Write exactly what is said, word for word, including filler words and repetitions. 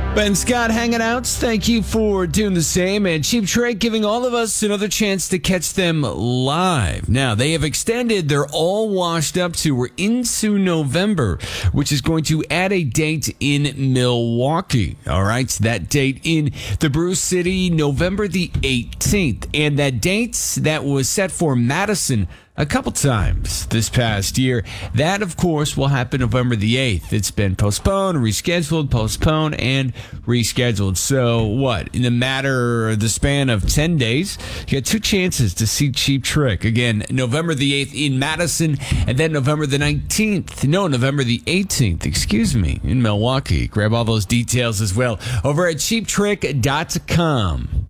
Ben Scott hanging out. Thank you for doing the same. And Cheap Trick giving all of us another chance to catch them live. Now, they have extended their All Washed Up tour into November, which is going to add a date in Milwaukee. All right, so that date in the Brew City, November the eighteenth. And that date that was set for Madison a couple times this past year. That, of course, will happen November the eighth. It's been postponed, rescheduled, postponed, and rescheduled. So, what? In the matter of the span of ten days, you got two chances to see Cheap Trick. Again, November the eighth in Madison, and then November the nineteenth. No, November the eighteenth, excuse me, in Milwaukee. Grab all those details as well over at cheap trick dot com.